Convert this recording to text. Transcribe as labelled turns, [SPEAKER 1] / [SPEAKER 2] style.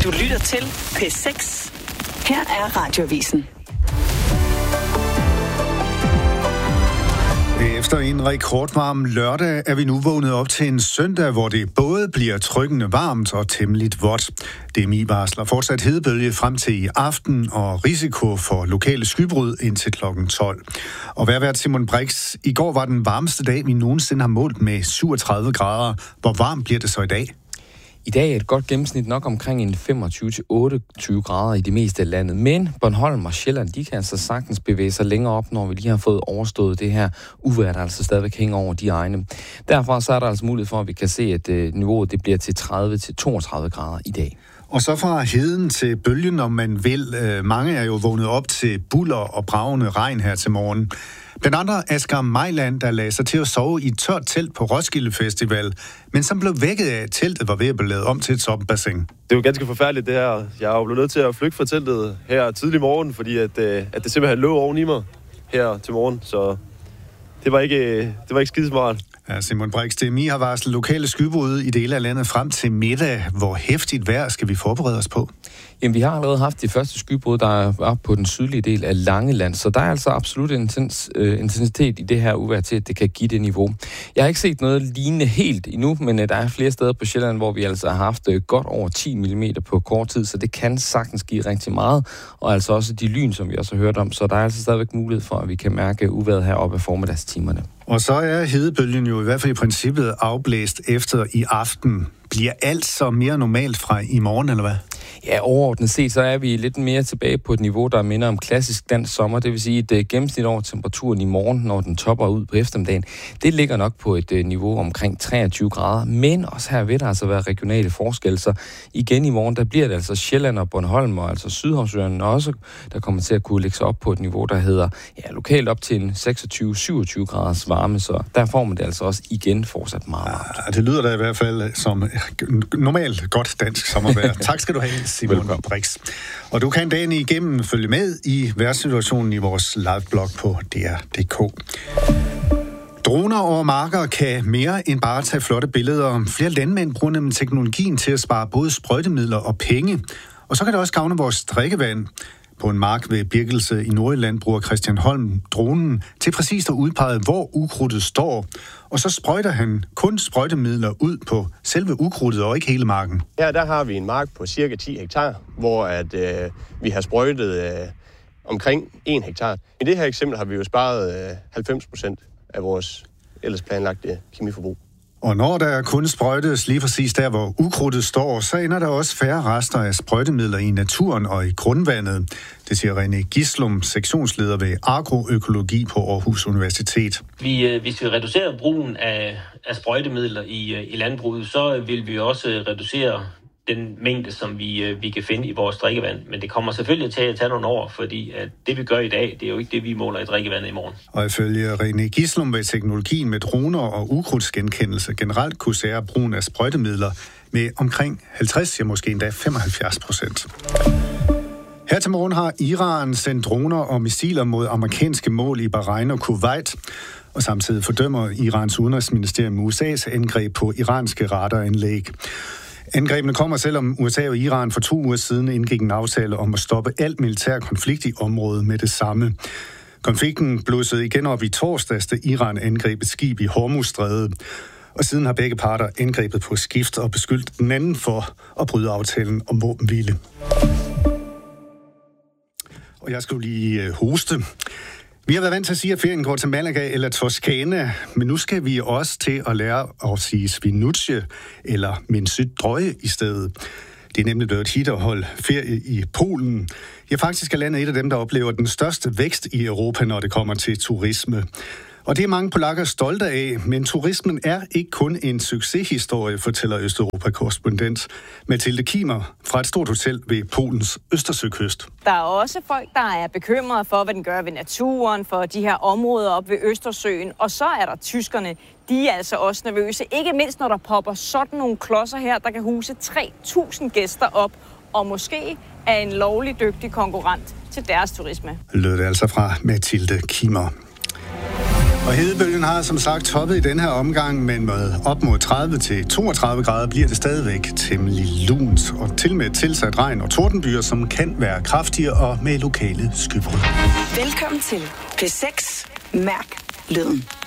[SPEAKER 1] Du lytter til P6. Her er Radioavisen.
[SPEAKER 2] Efter en rekordvarm lørdag er vi nu vågnet op til en søndag, hvor det både bliver trykkende varmt og temmeligt vådt. DMI varsler fortsat hedebølge frem til i aften og risiko for lokale skybrud indtil kl. 12. Og vejrvært Simon Brix, i går var den varmeste dag, vi nogensinde har målt med 37 grader. Hvor varmt bliver det så i dag?
[SPEAKER 3] I dag er et godt gennemsnit nok omkring en 25-28 grader i det meste af landet. Men Bornholm og Sjælland, de kan altså sagtens bevæge sig længere op, når vi lige har fået overstået det her uvejr, der altså stadigvæk hænger over de egne. Derfor så er der altså mulighed for, at vi kan se, at niveauet det bliver til 30-32 grader i dag.
[SPEAKER 2] Og så fra heden til bølgen, om man vil. Mange er jo vågnet op til bulder og bragende regn her til morgen. Blandt andre Asger Mejland, der lagde sig til at sove i et tørt telt på Roskilde Festival, men som blev vækket af, at teltet var ved at blive lavet om til et soppebassin.
[SPEAKER 4] Det er jo ganske forfærdeligt det her. Jeg er jo blevet nødt til at flygte fra teltet her tidlig morgen, fordi at det simpelthen lå oven i mig her til morgen, så det var ikke skidesmart.
[SPEAKER 2] Ja, Simon Brix, DMI har varslet lokale skybrud i dele af landet frem til middag. Hvor heftigt vejr skal vi forberede os på?
[SPEAKER 3] Jamen, vi har allerede haft de første skybrud, der er op på den sydlige del af Langeland, så der er altså absolut intensitet i det her uvejr til, at det kan give det niveau. Jeg har ikke set noget lignende helt endnu, men der er flere steder på Sjælland, hvor vi altså har haft godt over 10 mm på kort tid, så det kan sagtens give rigtig meget, og altså også de lyn, som vi også har hørt om, så der er altså stadigvæk mulighed for, at vi kan mærke uvejret heroppe af formiddagstimerne.
[SPEAKER 2] Og så er hedebølgen jo i hvert fald i princippet afblæst efter i aften. Bliver alt så mere normalt fra i morgen, eller hvad?
[SPEAKER 3] Ja, overordnet set, så er vi lidt mere tilbage på et niveau, der minder om klassisk dansk sommer. Det vil sige, at gennemsnit over temperaturen i morgen, når den topper ud på eftermiddagen, det ligger nok på et niveau omkring 23 grader. Men også her vil der altså være regionale forskelle. Så igen i morgen, der bliver det altså Sjælland og Bornholm og altså Sydhavsøerne også, der kommer til at kunne lægge sig op på et niveau, der hedder lokalt op til en 26-27 graders varme. Så der får man det altså også igen fortsat meget varmt.
[SPEAKER 2] Ja, det lyder da i hvert fald som normalt godt dansk sommervejr. Tak skal du have, Simon Brix. Og du kan dagen igennem følge med i vejrsituationen i vores liveblog på dr.dk. Droner over marker kan mere end bare tage flotte billeder. Flere landmænd bruger nemlig teknologien til at spare både sprøjtemidler og penge. Og så kan det også gavne vores drikkevand. På en mark ved Birkelse i Nordjylland bruger Christian Holm dronen til præcist at udpege, hvor ukrudtet står. Og så sprøjter han kun sprøjtemidler ud på selve ukrudtet og ikke hele marken.
[SPEAKER 5] Her der har vi en mark på cirka 10 hektar, hvor vi har sprøjtet omkring 1 hektar. I det her eksempel har vi jo sparet 90% af vores ellers planlagte kemiforbrug.
[SPEAKER 2] Og når der kun sprøjtes lige præcis der, hvor ukrudtet står, så ender der også færre rester af sprøjtemidler i naturen og i grundvandet. Det siger René Gislum, sektionsleder ved agroøkologi på Aarhus Universitet.
[SPEAKER 6] Hvis vi reducerer brugen af sprøjtemidler i landbruget, så vil vi også reducere den mængde, som vi kan finde i vores drikkevand. Men det kommer selvfølgelig til at tage nogle år, fordi at det, vi gør i dag, det er jo ikke det, vi måler i drikkevandet i morgen. Og
[SPEAKER 2] ifølge René Gislum vil teknologien med droner og ukrudtsgenkendelse generelt kunne sære brugen af sprøjtemidler med omkring 50, ja måske endda 75%. Her til morgen har Iran sendt droner og missiler mod amerikanske mål i Bahrain og Kuwait, og samtidig fordømmer Irans udenrigsministerium USA's angreb på iranske radaranlæg. Angrebene kommer, selvom USA og Iran for 2 uger siden indgik en aftale om at stoppe alt militær konflikt i området med det samme. Konflikten blussede igen op i torsdags, da Iran angreb et skib i Hormuzstrædet. Og siden har begge parter angrebet på skift og beskyldt den anden for at bryde aftalen om våbenhvile. Og jeg skulle lige hoste. Vi har været vant til at sige, at ferien går til Malaga eller Toskana, men nu skal vi også til at lære at sige Svinucce eller Między i stedet. Det er nemlig blevet et hit at holde ferie i Polen. Ja, faktisk er landet et af dem, der oplever den største vækst i Europa, når det kommer til turisme. Og det er mange polakker stolte af, men turismen er ikke kun en succeshistorie, fortæller Østeuropa-korrespondent Mathilde Kimer fra et stort hotel ved Polens Østersøkyst.
[SPEAKER 7] Der er også folk, der er bekymrede for, hvad den gør ved naturen, for de her områder op ved Østersøen. Og så er der tyskerne. De er altså også nervøse, ikke mindst når der popper sådan nogle klodser her, der kan huse 3.000 gæster op, og måske er en lovlig dygtig konkurrent til deres turisme.
[SPEAKER 2] Lød det altså fra Mathilde Kimer. Og hedebølgen har som sagt toppet i den her omgang, men med op mod 30-32 grader bliver det stadigvæk temmelig lunt, og til med tilsat regn og tordenbyer, som kan være kraftigere og med lokale skybrud.
[SPEAKER 1] Velkommen til P6. Mærk lyden.